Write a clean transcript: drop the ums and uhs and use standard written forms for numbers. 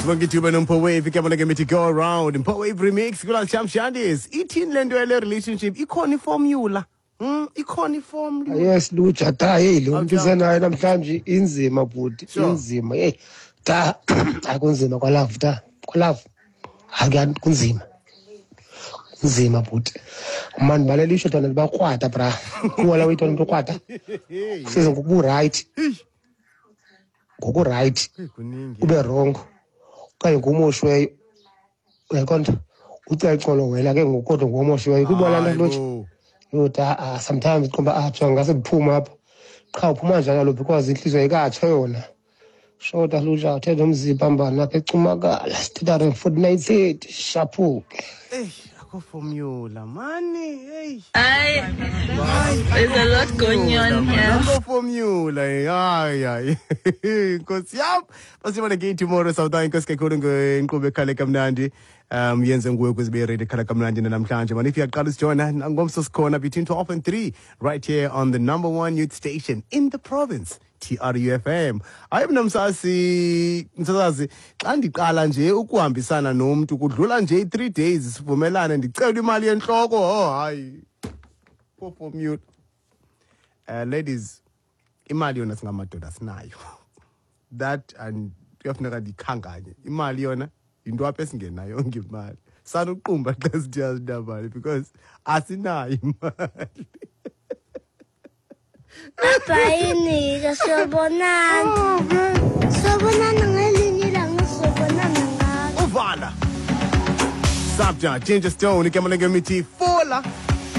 Sibongithuba noMpho Wave ikemana ke mithi go around Mpho Wave remix kula chamshandis ithini lento yale relationship ikhona iformula ikhona iformula yes luja ta hey lo muntu senayo namhlanje inzima bhuti inzima hey ta akunzima kwalavu ta kwalavu kunzima kunzima bhuti mani balelisho tona libakrwata bra kuwala wethu umuntu okrwata size ngoku right ngoku right ube wrong kanye ngomoshweyo uyakonda ucecolo wena ke ngokodwa ngomoshweyo kubona lento lothi yota sometimes komba apha ngase kuphuma apha qha uphuma njalo lo because inhliziyo ayikatsho yona shoda luja uthethe umzimba mbani lapha ecumakala sithatha 49 shampoo akho formula mani hey there's a lot going on here akho formula hayi Nkosi yam basibona ke tomorrow sawuda inkosi ke khona ngenkqubo ekhale kamnandi yenze nguwe kwezibe ready khala kamnandi namhlanje man if uyaqala usijona ngomso sikhona between 12 and 3 right here on the number 1 youth station in the province TRUFM. Hayi mina msasazi xa ndiqala nje ukuhambisana nomuntu kudlula nje 3 days sivumelana ndicela imali yenhloko hayi for mute ladies imali yona singamadoda sinayo that and kuyafuneka ndikhanganye imali yona into apha esingenayo yonke imali sanuqumba xa sidiyazi ndabali because asinayo imali Apayinika sobonana sobonana ngelinye ilanga sobonana ngalo uvala Sabja Ginger Stone ikemana ngemithi fola